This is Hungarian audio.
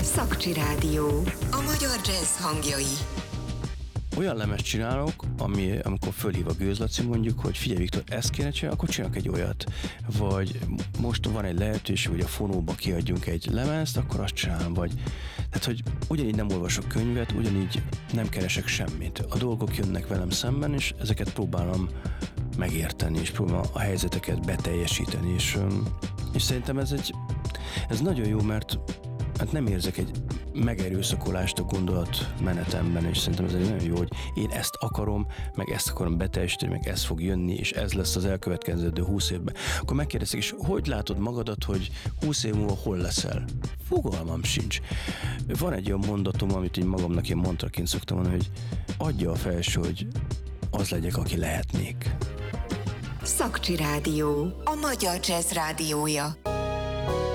Szakcsi Rádió. A magyar jazz hangjai. Olyan lemezt csinálok, amikor fölhív a Gőz Laci, mondjuk, hogy figyelj Viktor, ezt kéne csinálni, akkor csinálok egy olyat. Vagy most van egy lehetőség, hogy a fonóba kiadjunk egy lemezt, akkor azt csinálom. Tehát, hogy ugyanígy nem olvasok könyvet, ugyanígy nem keresek semmit. A dolgok jönnek velem szemben, és ezeket próbálom megérteni, és próbálom a helyzeteket beteljesíteni, és szerintem ez nagyon jó, mert hát nem érzek egy megerőszakolást a gondolatmenetemben, és szerintem ez nagyon jó, hogy én ezt akarom, meg ezt akarom beteljesíteni, meg ez fog jönni, és ez lesz az elkövetkezendő 20 évben. Akkor megkérdeztek, és hogy látod magadat, hogy 20 év múlva hol leszel? Fogalmam sincs. Van egy olyan mondatom, amit így magamnak ilyen mantraként szoktam mondani, hogy adja a felső, hogy az legyek, aki lehetnék. Szakcsi Rádió. A magyar jazz rádiója.